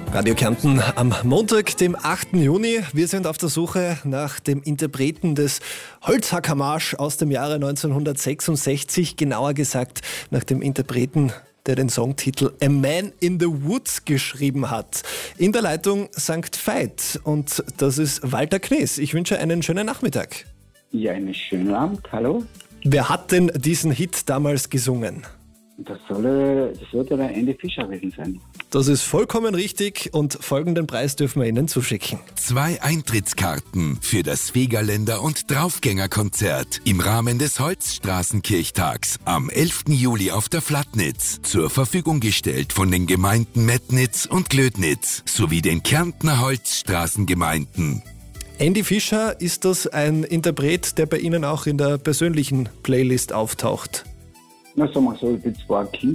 Radio Kärnten am Montag, dem 8. Juni. Wir sind auf der Suche nach dem Interpreten des Holzhackermarsch aus dem Jahre 1966. Genauer gesagt nach dem Interpreten, der den Songtitel A Man in the Woods geschrieben hat. In der Leitung St. Veit und das ist Walter Knies. Ich wünsche einen schönen Nachmittag. Ja, einen schönen Abend, hallo. Wer hat denn diesen Hit damals gesungen? Das sollte der Andy Fischer gewesen sein. Das ist vollkommen richtig und folgenden Preis dürfen wir Ihnen zuschicken. 2 Eintrittskarten für das Fegerländer- und Draufgängerkonzert im Rahmen des Holzstraßenkirchtags am 11. Juli auf der Flatnitz. Zur Verfügung gestellt von den Gemeinden Metnitz und Glödnitz sowie den Kärntner Holzstraßengemeinden. Andy Fischer, ist das ein Interpret, der bei Ihnen auch in der persönlichen Playlist auftaucht? Na, sagen wir so, ich bin zwar ein Kind